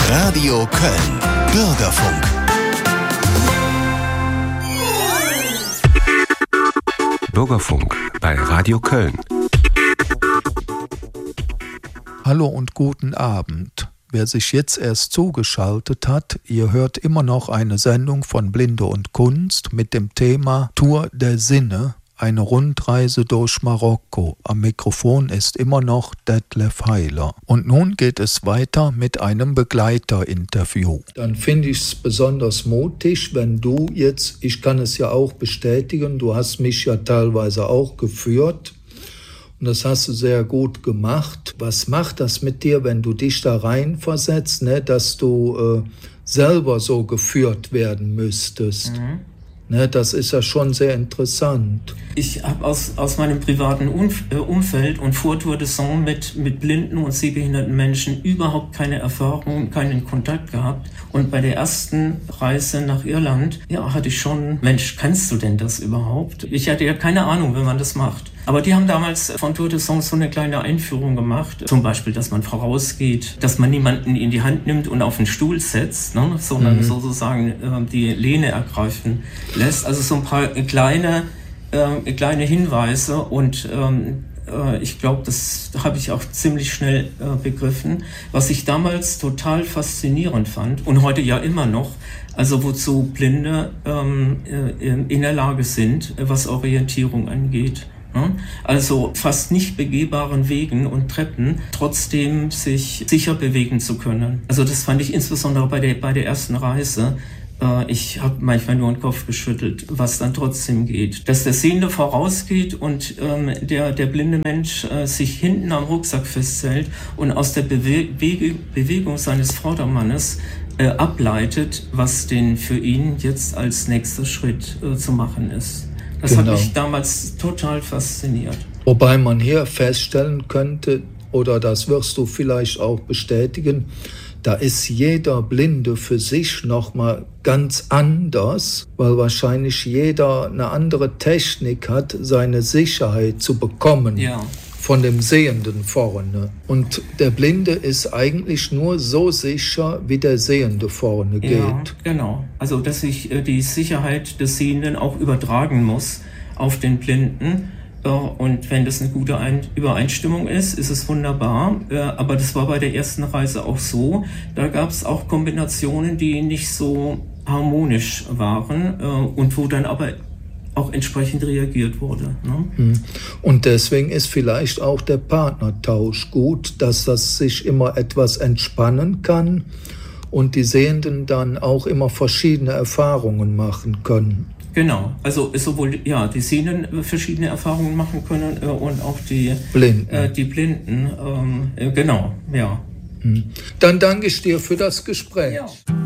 Radio Köln. Bürgerfunk. Bürgerfunk bei Radio Köln. Hallo und guten Abend. Wer sich jetzt erst zugeschaltet hat, ihr hört immer noch eine Sendung von Blinde und Kunst mit dem Thema Tour der Sinne, eine Rundreise durch Marokko. Am Mikrofon ist immer noch Detlef Heiler. Und nun geht es weiter mit einem Begleiterinterview. Dann finde ich es besonders mutig, wenn du jetzt, ich kann es ja auch bestätigen, du hast mich ja teilweise auch geführt. Und das hast du sehr gut gemacht. Was macht das mit dir, wenn du dich da reinversetzt, ne, dass du selber so geführt werden müsstest? Ne, das ist ja schon sehr interessant. Ich habe aus meinem privaten Umfeld und vor Tour de Sang mit blinden und sehbehinderten Menschen überhaupt keine Erfahrung, keinen Kontakt gehabt. Und bei der ersten Reise nach Irland, ja, hatte ich schon, Mensch, kannst du denn das überhaupt? Ich hatte ja keine Ahnung, wie man das macht. Aber die haben damals von Tour de Sang so eine kleine Einführung gemacht. Zum Beispiel, dass man vorausgeht, dass man niemanden in die Hand nimmt und auf den Stuhl setzt, ne, sondern sozusagen die Lehne ergreifen lässt. Also so ein paar kleine Hinweise und ich glaube, das habe ich auch ziemlich schnell begriffen, was ich damals total faszinierend fand und heute ja immer noch, also wozu Blinde in der Lage sind, was Orientierung angeht. Also fast nicht begehbaren Wegen und Treppen trotzdem sich sicher bewegen zu können. Also das fand ich insbesondere bei der ersten Reise. Ich habe manchmal nur den Kopf geschüttelt, was dann trotzdem geht. Dass der Sehende vorausgeht und der blinde Mensch sich hinten am Rucksack festhält und aus der Bewegung seines Vordermannes ableitet, was denn für ihn jetzt als nächster Schritt zu machen ist. Das hat mich damals total fasziniert. Wobei man hier feststellen könnte, oder das wirst du vielleicht auch bestätigen, da ist jeder Blinde für sich nochmal ganz anders, weil wahrscheinlich jeder eine andere Technik hat, seine Sicherheit zu bekommen. Ja. Von dem Sehenden vorne. Und der Blinde ist eigentlich nur so sicher, wie der Sehende vorne geht. Ja, genau. Also, dass ich die Sicherheit des Sehenden auch übertragen muss auf den Blinden. Und wenn das eine gute Übereinstimmung ist es wunderbar. Aber das war bei der ersten Reise auch so. Da gab es auch Kombinationen, die nicht so harmonisch waren und wo dann aber auch entsprechend reagiert wurde. Ne? Und deswegen ist vielleicht auch der Partnertausch gut, dass das sich immer etwas entspannen kann und die Sehenden dann auch immer verschiedene Erfahrungen machen können. Genau, also sowohl die Sehenden verschiedene Erfahrungen machen können und auch die Blinden. Genau, ja. Dann danke ich dir für das Gespräch. Ja.